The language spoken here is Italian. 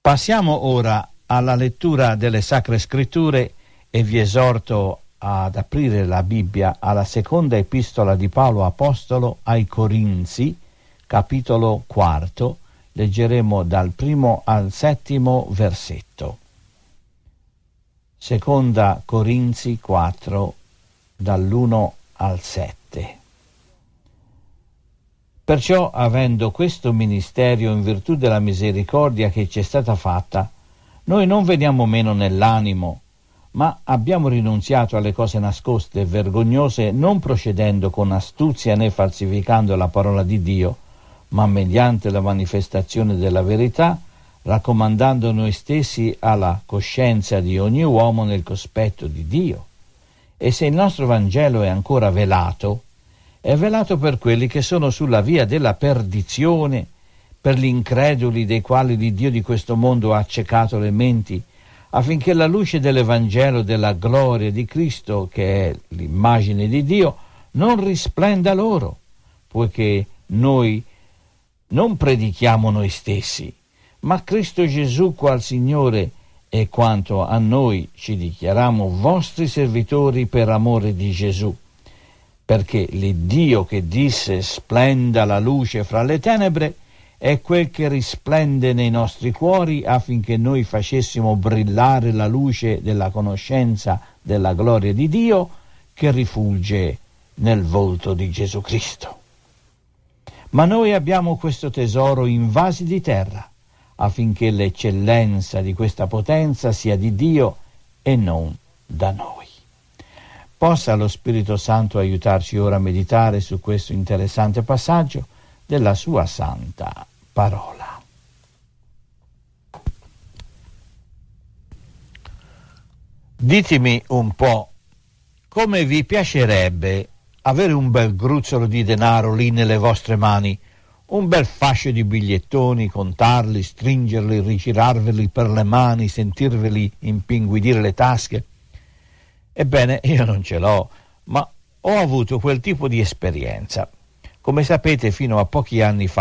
Passiamo ora alla lettura delle Sacre Scritture e vi esorto ad aprire la Bibbia alla seconda epistola di Paolo Apostolo ai Corinzi, capitolo 4, leggeremo dal 1 al 7 versetto. Seconda Corinzi 4, dall'1 al 7. Perciò, avendo questo ministerio in virtù della misericordia che ci è stata fatta, noi non veniamo meno nell'animo, ma abbiamo rinunziato alle cose nascoste e vergognose, non procedendo con astuzia né falsificando la parola di Dio, ma mediante la manifestazione della verità, raccomandando noi stessi alla coscienza di ogni uomo nel cospetto di Dio. E se il nostro Vangelo è ancora velato, è velato per quelli che sono sulla via della perdizione, per gli increduli dei quali l'Iddio di questo mondo ha accecato le menti, affinché la luce dell'Evangelo della gloria di Cristo, che è l'immagine di Dio, non risplenda loro, poiché noi non predichiamo noi stessi, ma Cristo Gesù qual Signore, e quanto a noi ci dichiariamo vostri servitori per amore di Gesù. Perché l'Iddio che disse splenda la luce fra le tenebre è quel che risplende nei nostri cuori affinché noi facessimo brillare la luce della conoscenza della gloria di Dio che rifulge nel volto di Gesù Cristo. Ma noi abbiamo questo tesoro in vasi di terra affinché l'eccellenza di questa potenza sia di Dio e non da noi. Possa lo Spirito Santo aiutarci ora a meditare su questo interessante passaggio della sua santa parola. Ditemi un po', come vi piacerebbe avere un bel gruzzolo di denaro lì nelle vostre mani, un bel fascio di bigliettoni, contarli, stringerli, rigirarveli per le mani, sentirveli impinguidire le tasche? Ebbene, io non ce l'ho, ma ho avuto quel tipo di esperienza. Come sapete, fino a pochi anni fa